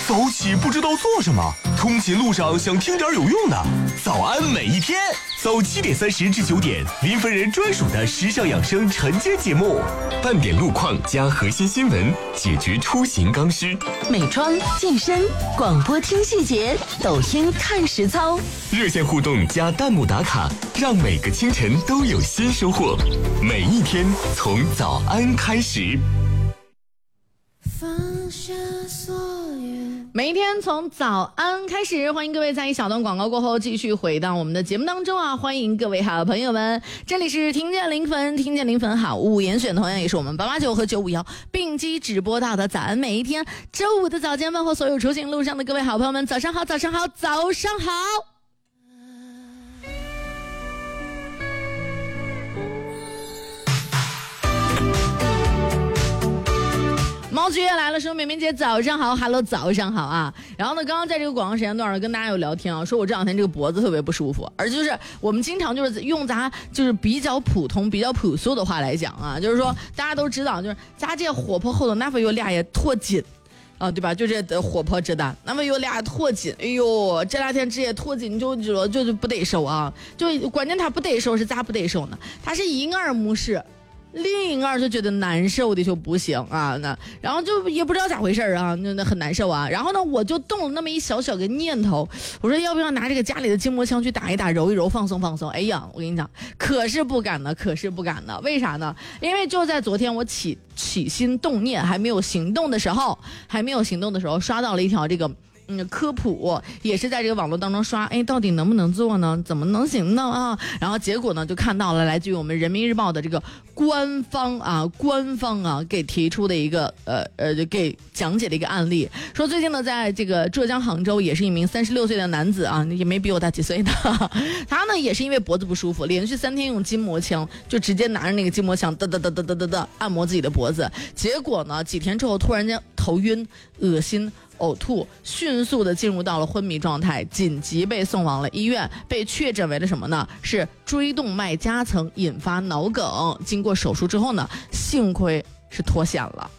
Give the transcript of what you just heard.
早起不知道做什么，通勤路上想听点有用的。早安每一天，早7点30至9点，林芬人专属的时尚养生晨间节目，半点路况加核心新闻，解决出行刚需。 美妆、健身、广播听细节，抖音看实操。 热线互动加弹幕打卡，让每个清晨都有新收获。每一天从早安开始。 每一天从早安开始，欢迎各位在一小段广告过后继续回到我们的节目当中啊！欢迎各位好朋友们，这里是听见零分，听见零分好物严选，同样也是我们889和951并机直播到的早安每一天周五的早间问候所有出行路上的各位好朋友们，早上好，早上好，早上好。猫菊也来了，说绵绵姐早上好 ，Hello 早上好啊。然后呢，刚刚在这个广告时间段呢，跟大家有聊天啊，说我这两天这个脖子特别不舒服，而就是我们经常就是用咱就是比较普通、比较朴素的话来讲啊，就是说大家都知道，就是咱这火坡后头那份有俩也脱紧。啊，对吧？就这火坡知道，那么有俩脱紧，哎呦，这两天这些脱紧就不得收啊！就关键他不得收是咋不得收呢？他是一耳目视。另一个就觉得难受的就不行啊，然后就也不知道咋回事啊，那很难受啊。然后呢，我就动了那么一小小个念头，我说要不要拿这个家里的筋膜枪去打一打，揉一揉，放松放松。哎呀，我跟你讲，可是不敢呢，为啥呢？因为就在昨天我起心动念还没有行动的时候，刷到了一条这个。科普也是在这个网络当中刷，到底能不能做呢？怎么能行呢啊？然后结果呢，就看到了来自于我们人民日报的这个官方啊给提出的一个给讲解的一个案例，说最近呢，在这个浙江杭州，也是一名36岁的男子啊，也没比我大几岁的，他呢也是因为脖子不舒服，连续3天用筋膜枪，就直接拿着那个筋膜枪哒按摩自己的脖子，结果呢几天之后突然间头晕、恶心。呕吐，迅速的进入到了昏迷状态，紧急被送往了医院，被确诊为了什么呢？是椎动脉夹层引发脑梗。经过手术之后呢，幸亏是脱险了